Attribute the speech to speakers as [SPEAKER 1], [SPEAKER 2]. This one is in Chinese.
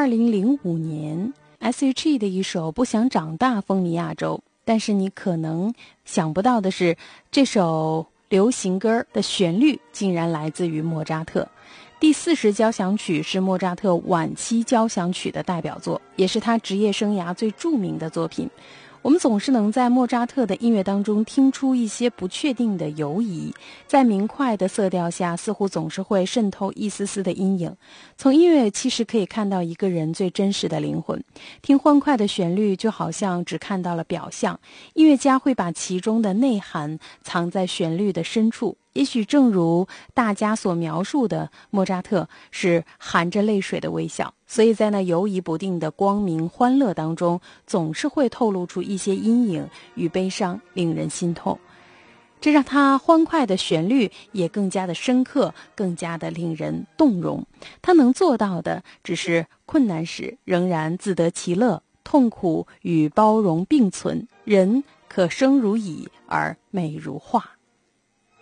[SPEAKER 1] 2005年 S.H.E 的一首《不想长大》风靡亚洲，但是你可能想不到的是，这首流行歌的旋律竟然来自于莫扎特。第40交响曲是莫扎特晚期交响曲的代表作，也是他职业生涯最著名的作品。我们总是能在莫扎特的音乐当中听出一些不确定的游移，在明快的色调下，似乎总是会渗透一丝丝的阴影。从音乐其实可以看到一个人最真实的灵魂。听欢快的旋律，就好像只看到了表象，音乐家会把其中的内涵藏在旋律的深处。也许正如大家所描述的，莫扎特是含着泪水的微笑，所以在那游移不定的光明欢乐当中，总是会透露出一些阴影与悲伤，令人心痛。这让他欢快的旋律也更加的深刻，更加的令人动容。他能做到的，只是困难时仍然自得其乐，痛苦与包容并存，人可生如蚁而美如画。